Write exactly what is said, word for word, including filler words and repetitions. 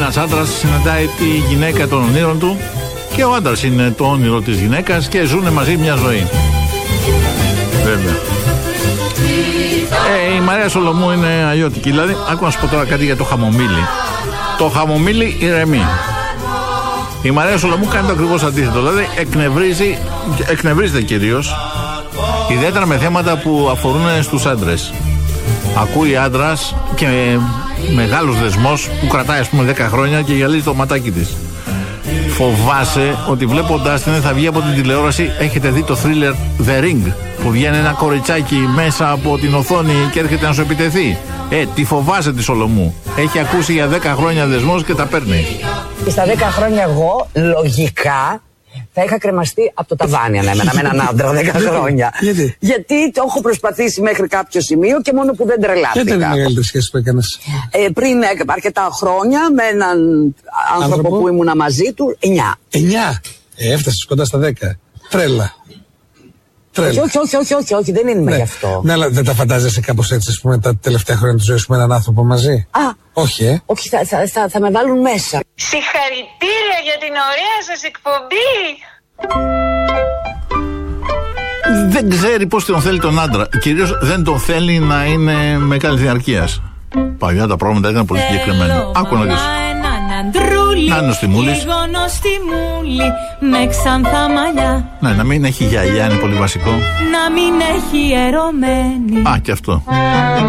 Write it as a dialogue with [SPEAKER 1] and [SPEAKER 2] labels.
[SPEAKER 1] Ένας άντρας συναντάει τη γυναίκα των ονείρων του και ο άντρας είναι το όνειρο της γυναίκας και ζουν μαζί μια ζωή. Βέβαια. Ε, η Μαρία Σολομού είναι αλλιώτικη. Δηλαδή, άκου να σου πω τώρα κάτι για το χαμομήλι. Το χαμομήλι ηρεμεί. Η Μαρία Σολομού κάνει το ακριβώς αντίθετο. Δηλαδή, εκνευρίζει, εκνευρίζεται κυρίως, ιδιαίτερα με θέματα που αφορούν στους άντρες. Ακούει άντρας και μεγάλος δεσμός που κρατάει, ας πούμε, δέκα χρόνια και γυαλίζει το ματάκι της. Φοβάσαι ότι βλέποντάς την θα βγει από την τηλεόραση. Έχετε δει το thriller The Ring, που βγαίνει ένα κοριτσάκι μέσα από την οθόνη και έρχεται να σου επιτεθεί? Ε, τη φοβάσαι τη Σολομού. Έχει ακούσει για δέκα χρόνια δεσμός και τα παίρνει.
[SPEAKER 2] Και στα δέκα χρόνια εγώ, λογικά, θα είχα κρεμαστεί από το ταβάνι ανέμενα με έναν άντρα δέκα χρόνια.
[SPEAKER 3] Γιατί?
[SPEAKER 2] Γιατί το έχω προσπαθήσει μέχρι κάποιο σημείο και μόνο που δεν τρελάθηκα.
[SPEAKER 3] Ποια ήταν η μεγαλύτερη σχέση που έκανες?
[SPEAKER 2] Ε, πριν αρκετά χρόνια με έναν άνθρωπο, άνθρωπο που ήμουνα μαζί του, εννιά.
[SPEAKER 3] Εννιά? Ε, έφτασες κοντά στα δέκα. Τρέλα. Τρέλα.
[SPEAKER 2] Όχι, όχι, όχι, όχι, όχι, δεν είναι
[SPEAKER 3] ναι.
[SPEAKER 2] γι' αυτό.
[SPEAKER 3] Ναι, αλλά δεν τα φαντάζεσαι κάπως έτσι, ας πούμε, τα τελευταία χρόνια της ζωής σου με έναν άνθρωπο μαζί?
[SPEAKER 2] Α,
[SPEAKER 3] όχι, ε.
[SPEAKER 2] Όχι, θα, θα, θα, θα με βάλουν μέσα.
[SPEAKER 4] Συγχαρητήρια για την ωραία σας εκπομπή.
[SPEAKER 1] Δεν ξέρει πώς τον θέλει τον άντρα. Κυρίως δεν τον θέλει να είναι μεγάλη διαρκείας. Παλιά τα πράγματα ήταν πολύ συγκεκριμένα. Άκου να δεις. Να είναι ο Στιμούλης.
[SPEAKER 5] Με ξανθά μαλλιά.
[SPEAKER 1] Ναι, να μην έχει γυαλιά είναι πολύ βασικό.
[SPEAKER 5] Να μην έχει ερωμένη.
[SPEAKER 1] Α, και αυτό.